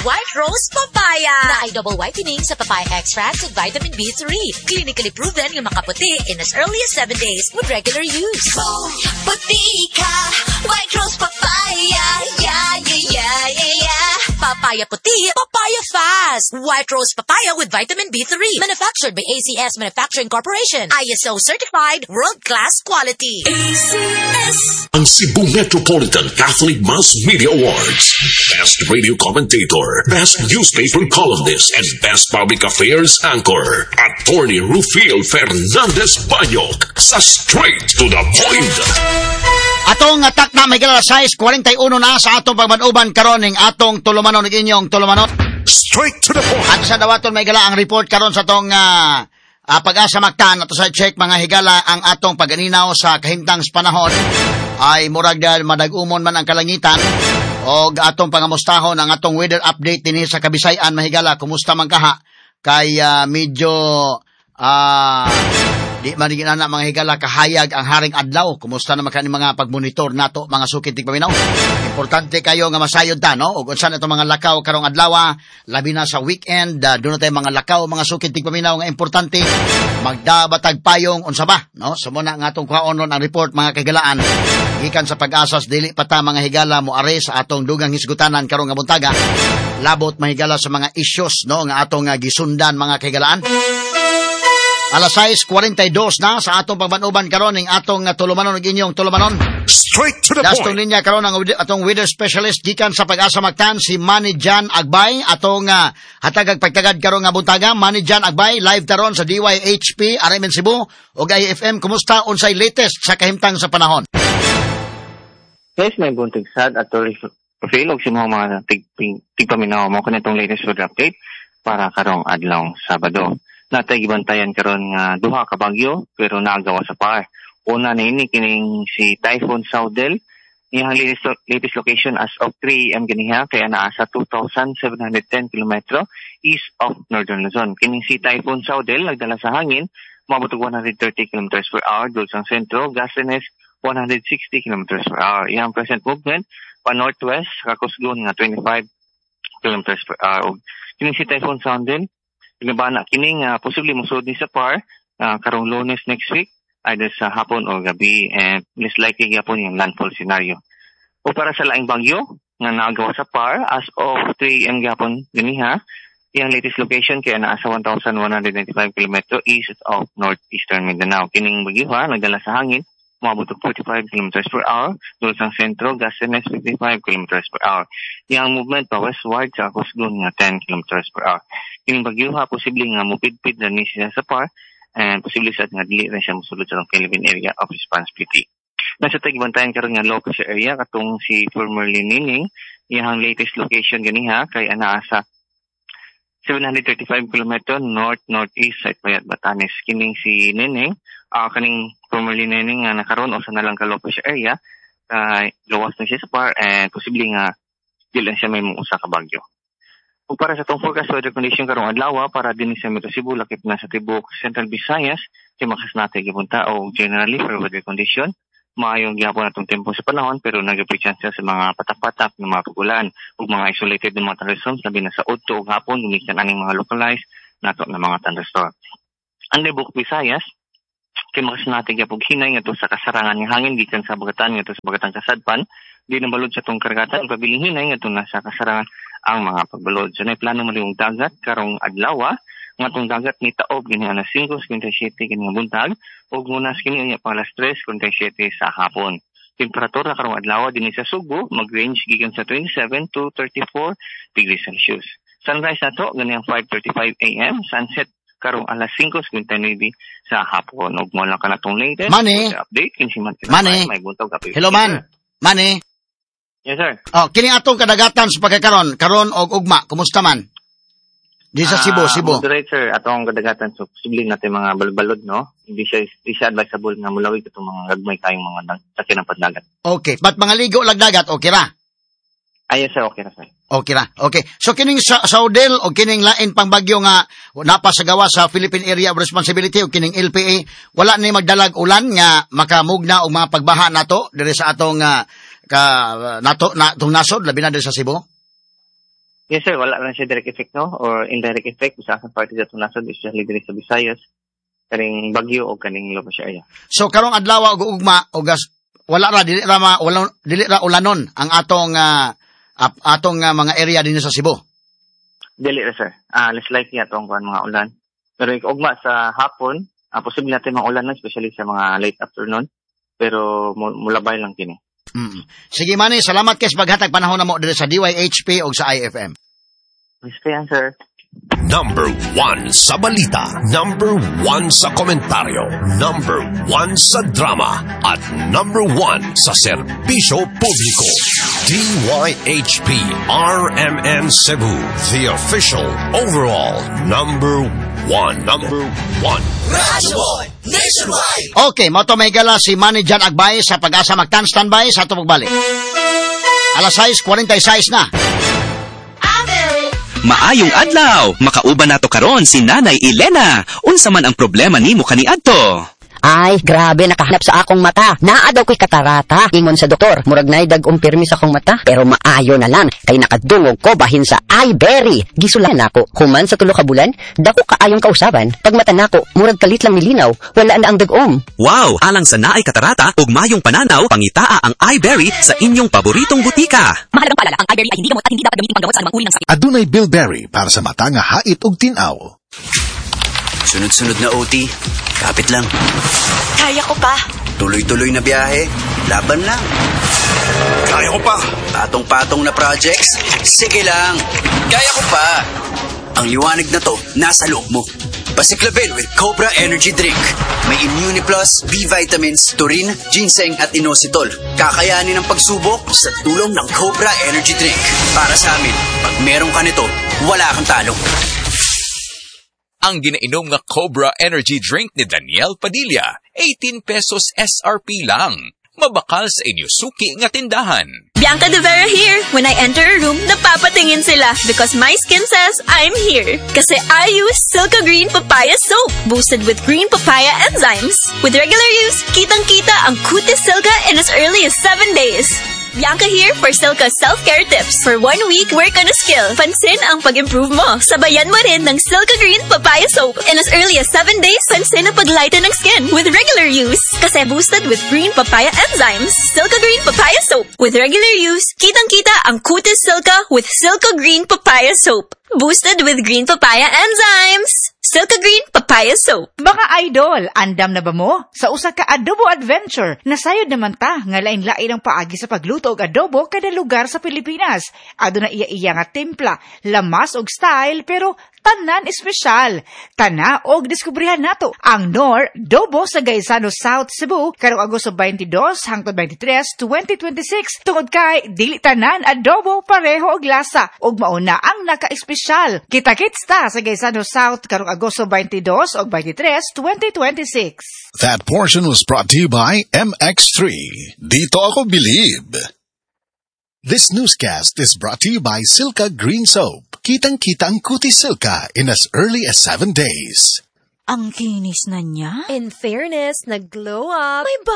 White Rose Papaya na ay double whitening sa papaya extract with vitamin B3. Clinically proven yung makaputi in as early as 7 days with regular use. Puti ka, White Rose Papaya, yeah, yeah, yeah, yeah, yeah. Papaya puti, papaya fast. White Rose Papaya with vitamin B3. Manufactured by ACS Manufacturing Corporation. ISO certified, world-class quality. ACS. Ang Cebu Metropolitan Catholic Mass Media Awards. Best Radio Commentator, Best Newspaper Columnist, and Best Public Affairs Anchor. Attorney Rufil Fernandez Banyok sa Straight to the Point. Atong atak na may kilala size 41 na sa atong pagmanuban karon ning atong tulumanon ning inyong tulumanon. Straight to the point. At sa dawaton may gala ang report karon sa atong pag-asa maktan ato sa check mga higala ang atong paganinaw sa kahimtang sa panahon ay murag dahil madag-umon man ang kalangitan o atong pangamustahon ang atong weather update dinhi sa Kabisayan mahigala kumusta man kaha kay medyo di man na mga higala kahayag ang haring adlaw. Kumusta naman kani mga pagmonitor nato mga sukit tigpaminaw? Importante kayo nga masayod ta no ug unsa na mga lakaw karong adlaw labi na sa weekend doon tay mga lakaw mga sukit tigpaminaw nga importante magdabatag payong unsa ba no sumuna nga atong kuhaonon ang report mga kagalaan gikan sa pag-asas dili pa ta mga higala mo are sa atong dugang hisgutanan karong nga buntaga labot mahigala sa mga issues no nga atong gisundan mga kagalaan. Alas 6:42 na sa atong pagmanuban karon ning atong tulumanon ug inyong tulumanon. Straight to the Dastong point. linya karon ang atong weather specialist gikan sa Pag-asa Mactan si Manny Jan Agbay atong hatagag pagtagad karon nga buntaga. Manny Jan Agbay live taron sa DYHP RMN Cebu ug IFM. Kumusta unsay latest sa kahimtang sa panahon? Yes, may buntag sad at Rufil og simong mga tigpaminaw mo kanitong latest weather update para karong adlaw Sabado. Natay gibantayan karon nga duha ka bagyo pero naagawa sa par. Una na ini kining si Typhoon Saudel. Iyang latest location as of 3 am ganiha kaya naa sa 2,710 km east of Northern Luzon. Kining si Typhoon Saudel nagdala sa hangin moabot og 130 km per hour dul sa sentro, gustiness 160 km per hour. Iyang present movement pa northwest kakusgon nga 25 km per hour. Kining si Typhoon Saudel pinabana kining posible musud ni sa par karong Lunes next week either sa hapon o gabi and less likely gyapon yung landfall scenario. O para sa laing bagyo nga naagawa sa par as of 3 am gyapon ganiha iyang latest location kaya naa sa 1,195 km east of northeastern Mindanao. Kining bagyo nagdala sa hangin moabot og 45 km per hour dulot sa sentro, gustiness 55 km per hour. Iyang movement pa westward sa kusgon nga 10 km per hour. Kining bagyo posible nga mupidpid na ni siya sa par and posible sa nga dili na siya mosulod sa Philippine Area of Responsibility. Nasa tagbantayan karon nga low pressure area katong si formerly Nining iyang latest location ganiha kay anaa sa 735 km north-northeast sa Payat, Batanes. Kining si Nining kaning formerly Nining nga nakaroon o sa nalang ka low pressure area gawas na siya sa par and posible nga dili lang siya may muusa ka bagyo. Ug para sa tong forecast weather condition karong adlaw para dinhi sa Metro Cebu lakip na sa tibok Central Visayas kay makas natin gipunta o generally for weather condition maayong gyapon atong tempo sa panahon pero nagapre-chance sa mga patak-patak ng mga pagulan ug mga isolated ng mga thunderstorms labi na sa udto ug hapon gumikan aning mga localized nato na mga thunderstorms. Ang tibok Visayas kay makas natin gyapon hinay ngadto sa kasarangan ng hangin gikan sa Bagatan ngadto sa Bagatan Kasadpan di na balod sa tong karagatan pabiling hinay ngadto na sa kasarangan ang mga pagbalod. So, na plano malimong dagat karong adlaw nga tong dagat ni taob gini alas 5:57 kini nga buntag ug muna kini unya pa alas 3:57 sa hapon. Temperatura karong adlaw dinhi sa Subo mag-range gikan sa 27 to 34 degrees Celsius. Sunrise nato gani ang 5:35 AM, sunset karong alas 5:59 sa hapon. Ug mo lang kanatong latest update kinsi man may buntag update. Hello man. Manny. Yes, sir. Oh, kini atong kadagatan sa pagkakaron, karon og ugma, kumusta man? Di sa Cebu. Moderate, sir, atong kadagatan so posibleng natin mga balbalod, no? Hindi siya advisable nga mulawig itong mga gagmay kayong mga sakyan ng pandagat. Okay, but mga ligo lag dagat okay ra? Yes, sir, okay ra, sir. Okay ra. Okay. So kining Saudel o kining lain pang bagyo nga napasagawa sa Philippine Area of Responsibility o kining LPA, wala ni magdalag ulan nga makamugna og mga pagbaha nato diri sa atong nato na tong nasod labi na sa Cebu. Yes sir, wala lang siya direct effect no or indirect effect sa asang party sa tunasod, especially diri sa Visayas, kaning bagyo o kaning low pressure area. So karong adlaw ug ugma ug wala ra dili ra ulanon ang atong mga area dinhi sa Cebu. Dili ra sir. Less likely atong mga ulan. Pero ugma sa hapon, posible natin mga ulan especially sa mga late afternoon. Pero mulabay lang kini. Sige Manny, salamat kay sa paghatag panahon namo diri sa DYHP ug sa IFM. Please stay sir. Number 1 sa balita, number 1 sa komentaryo, number 1 sa drama, at number 1 sa serbisyo publiko. DYHP RMN Cebu, the official overall number 1. Nationwide! Okay, moto may gala si Manny Jan Agbay sa Pag-asa Magtan-standby sa ato pagbalik. Alas 6:46 na. Maayong adlaw, makauban nato karon si Nanay Elena. Unsa man ang problema nimo kaniadto? Ay, grabe, nakahanap sa akong mata. Naa daw ko'y katarata. Ingon sa doktor, murag na'y dag-umpirmi sa akong mata. Pero maayo na lang, kay nakadungog ko bahin sa iBerry. Gisulan nako, human sa 3 ka bulan, dako kaayong kausaban. Pag mata nako, murag kalit lang milinaw, wala na ang dag-om. Wow, alang sa naay katarata ug mayong pananaw, pangitaa ang iBerry sa inyong paboritong butika. Mahalagang paalala, ang iBerry ay hindi gamot at hindi dapat gamitin panggamot sa anumang uri ng sakit. Adunay Bilberry para sa mata nga hait ug tinaw. Sunod-sunod na OT, kapit lang. Kaya ko pa. Tuloy-tuloy na biyahe, laban lang. Kaya ko pa. Patong-patong na projects, sige lang. Kaya ko pa. Ang liwanag na to, nasa loob mo. Pasiklabin with Cobra Energy Drink. May Immuniplus, B vitamins, taurine, ginseng at inositol. Kakayanin ang pagsubok sa tulong ng Cobra Energy Drink. Para sa amin, pag meron ka nito, wala kang talo. Ang ginainom nga Cobra Energy Drink ni Daniel Padilla, 18 pesos SRP lang. Mabakal sa inyo suki nga tindahan. Bianca De Vera here. When I enter a room, napapatingin sila because my skin says I'm here. Kasi I use Silka Green Papaya Soap, boosted with green papaya enzymes. With regular use, kitang-kita ang kutis Silka in as early as 7 days. Bianca here for Silka self-care tips. For 1 week, work on a skill. Pansin ang pag-improve mo. Sabayan mo rin ng Silka Green Papaya Soap. In as early as 7 days, pansin ang paglighten ng skin with regular use. Kasi boosted with green papaya enzymes. Silka Green Papaya Soap. With regular use, kitang-kita ang kutis Silka with Silka Green Papaya Soap. Boosted with green papaya enzymes. Silka Green Papaya Soap. Mga idol, andam na ba mo? Sa usa ka adobo adventure, nasayod naman ta nga lain-lain ang paagi sa pagluto og adobo kada lugar sa Pilipinas. Aduna iya-iya nga timpla, lamas og style, pero tanan espesyal. Tana og diskubrihan nato ang Nor Dobo sa Gaisano South Cebu karong Agosto 22 hangtod 23, 2026 tungod kay dili tanan adobo pareho og lasa ug mauna ang naka-espesyal. Kita-kits ta sa Gaisano South karong Agosto 22 ug 23, 2026. That portion was brought to you by MX3. Dito ako believe. This newscast is brought to you by Silka Green Soap. Kitang-kita ang kutis Silka in as early as 7 days. Ang kinis na niya. In fairness, nag-glow up. May